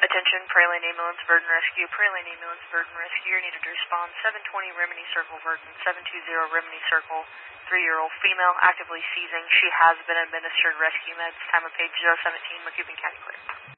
Attention, Praline Ambulance, Verdon Rescue. Praline Ambulance, Verdon Rescue. You're needed to respond. 720 Rimini Circle, Verdon. 720 Rimini Circle. 3-year-old female, actively seizing. She has been administered rescue meds. Time of page 017, Macoupin County clear.